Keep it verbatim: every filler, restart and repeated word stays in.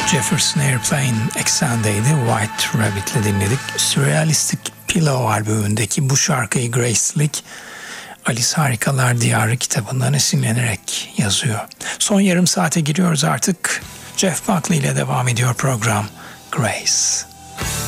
Jefferson Airplane eksendeydi. White Rabbit'le dinledik. Surrealistic Pillow albümündeki bu şarkıyı Grace Slick, Alice Harikalar Diyarı kitabından esinlenerek yazıyor. Son yarım saate giriyoruz artık. Jeff Buckley ile devam ediyor program Grace.